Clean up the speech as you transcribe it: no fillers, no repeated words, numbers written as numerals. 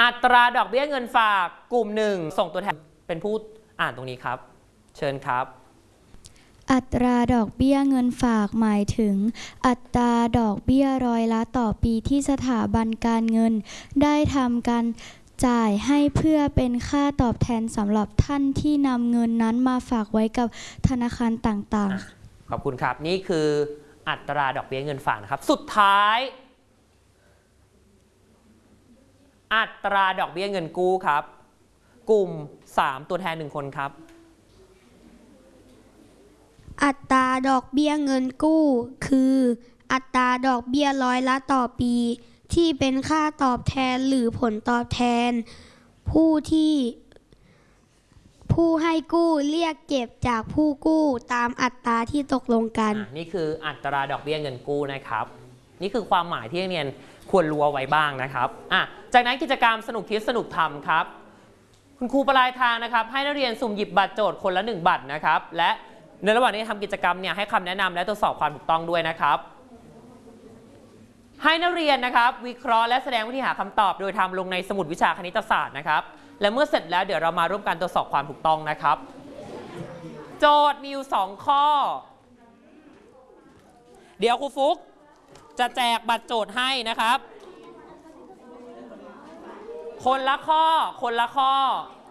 อัตราดอกเบี้ยเงินฝากกลุ่มหนึ่งส่งตัวแทนเป็นผู้อ่านตรงนี้ครับเชิญครับอัตราดอกเบี้ยเงินฝากหมายถึงอัตราดอกเบี้ยร้อยละต่อปีที่สถาบันการเงินได้ทำการจ่ายให้เพื่อเป็นค่าตอบแทนสำหรับท่านที่นำเงินนั้นมาฝากไว้กับธนาคารต่างๆขอบคุณครับนี่คืออัตราดอกเบี้ยเงินฝากนะครับสุดท้ายอัตราดอกเบี้ยเงินกู้ครับกลุ่ม3ตัวแทน1คนครับอัตราดอกเบี้ยเงินกู้คืออัตราดอกเบี้ยร้อยละต่อปีที่เป็นค่าตอบแทนหรือผลตอบแทนผู้ให้กู้เรียกเก็บจากผู้กู้ตามอัตราที่ตกลงกันนี่คืออัตราดอกเบี้ยเงินกู้นะครับนี่คือความหมายที่นักเรียนควรรู้เอาไว้บ้างนะครับจากนั้นกิจกรรมสนุกคิดสนุกทำครับคุณครูปลายทางนะครับให้นักเรียนสุ่มหยิบบัตรโจทย์คนละ1บัตรนะครับและในระหว่างนี้ทำกิจกรรมเนี่ยให้คำแนะนำและตรวจสอบความถูกต้องด้วยนะครับให้นักเรียนนะครับวิเคราะห์และแสดงวิธีหาคำตอบโดยทำลงในสมุดวิชาคณิตศาสตร์นะครับและเมื่อเสร็จแล้วเดี๋ยวเรามาร่วมกันตรวจสอบความถูกต้องนะครับโจทย์มีอยู่2ข้อเดี๋ยวครูฟุกจะแจกบัตรโจทย์ให้นะครับคนละข้อ